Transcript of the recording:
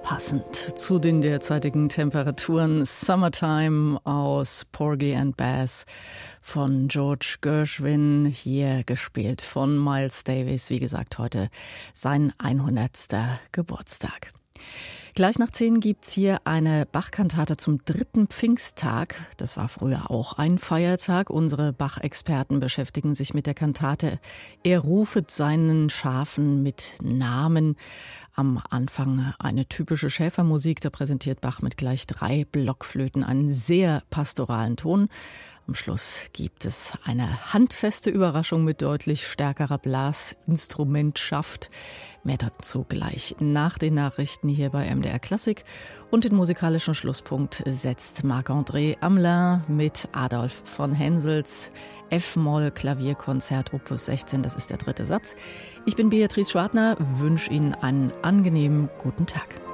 Passend zu den derzeitigen Temperaturen Summertime aus Porgy and Bess von George Gershwin, hier gespielt von Miles Davis. Wie gesagt, heute sein 100. Geburtstag. Gleich nach 10 gibt's hier eine Bach-Kantate zum 3. Pfingsttag. Das war früher auch ein Feiertag. Unsere Bach-Experten beschäftigen sich mit der Kantate. Er rufet seinen Schafen mit Namen. Am Anfang eine typische Schäfermusik. Da präsentiert Bach mit gleich 3 Blockflöten einen sehr pastoralen Ton. Am Schluss gibt es eine handfeste Überraschung mit deutlich stärkerer Blasinstrumentschaft. Mehr dazu gleich nach den Nachrichten hier bei MDR Klassik. Und den musikalischen Schlusspunkt setzt Marc-André Hamelin mit Adolf von Hensels F-Moll Klavierkonzert Opus 16. Das ist der 3. Satz. Ich bin Beatrice Schwartner, wünsche Ihnen einen angenehmen guten Tag.